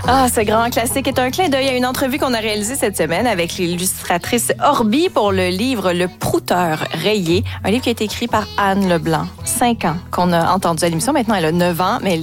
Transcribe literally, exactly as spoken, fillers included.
Ah, ce grand classique est un clin d'œil à une entrevue qu'on a réalisée cette semaine avec l'illustratrice Orbi pour le livre Le Prouteur rayé, un livre qui a été écrit par Anne Leblanc. Cinq ans qu'on a entendu à l'émission. Maintenant, elle a neuf ans, mais elle